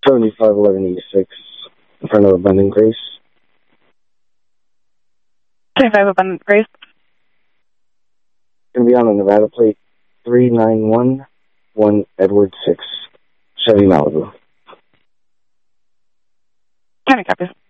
7511E6 in front of Abundant Grace. 25 Abundant Grace. Going to be on the Nevada plate 3911 Edward 6, Chevy Malibu. Kind of copies.